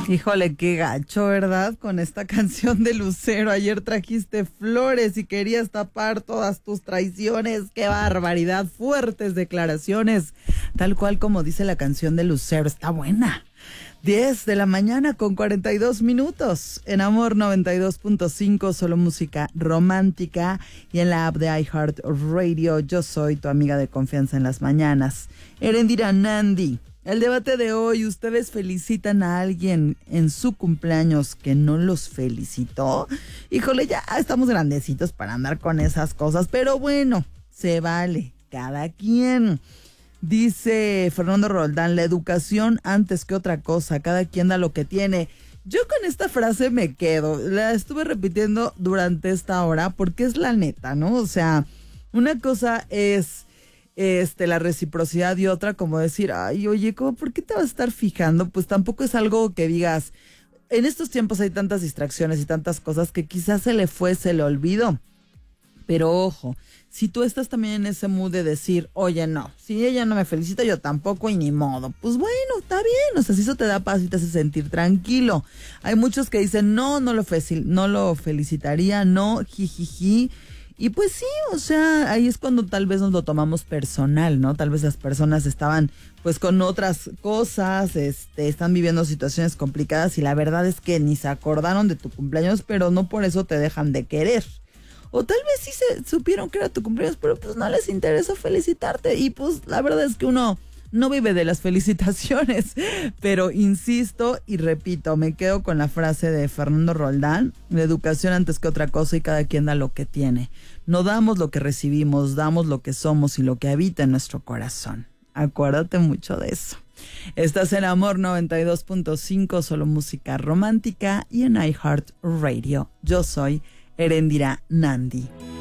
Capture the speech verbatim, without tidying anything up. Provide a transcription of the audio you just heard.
Híjole, qué gacho, ¿verdad? Con esta canción de Lucero. Ayer trajiste flores y querías tapar todas tus traiciones. ¡Qué barbaridad! Fuertes declaraciones. Tal cual como dice la canción de Lucero. Está buena. diez de la mañana con cuarenta y dos minutos. En Amor noventa y dos punto cinco, solo música romántica. Y en la app de iHeartRadio, yo soy tu amiga de confianza en las mañanas, Erendira Nandi. El debate de hoy, ¿ustedes felicitan a alguien en su cumpleaños que no los felicitó? Híjole, ya estamos grandecitos para andar con esas cosas, pero bueno, se vale, cada quien. Dice Fernando Roldán, la educación antes que otra cosa, cada quien da lo que tiene. Yo con esta frase me quedo, la estuve repitiendo durante esta hora porque es la neta, ¿no? O sea, una cosa es... Este, la reciprocidad y otra como decir, ay, oye, ¿cómo, ¿por qué te vas a estar fijando? Pues tampoco es algo que digas, en estos tiempos hay tantas distracciones y tantas cosas que quizás se le fue, se le olvidó. Pero ojo, si tú estás también en ese mood de decir, oye, no, si ella no me felicita, yo tampoco y ni modo, pues bueno, está bien, o sea, si eso te da paz y te hace sentir tranquilo. Hay muchos que dicen, no, no lo, fe- no lo felicitaría, no, jijiji. Y pues sí, o sea, ahí es cuando tal vez nos lo tomamos personal, ¿no? Tal vez las personas estaban pues con otras cosas, este, están viviendo situaciones complicadas y la verdad es que ni se acordaron de tu cumpleaños, pero no por eso te dejan de querer. O tal vez sí se supieron que era tu cumpleaños, pero pues no les interesó felicitarte. Y pues la verdad es que uno no vive de las felicitaciones. Pero insisto y repito, me quedo con la frase de Fernando Roldán, la educación antes que otra cosa y cada quien da lo que tiene. No damos lo que recibimos, damos lo que somos y lo que habita en nuestro corazón. Acuérdate mucho de eso. Estás en Amor noventa y dos punto cinco, solo música romántica y en iHeartRadio. Yo soy Erendira Nandi.